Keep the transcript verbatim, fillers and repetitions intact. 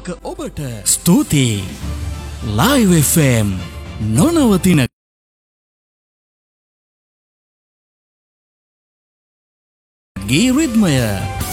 එක්ක ඔබට ස්තුතියි. ලයිව් එෆ් එම් නොනවතින ගී රිද්මය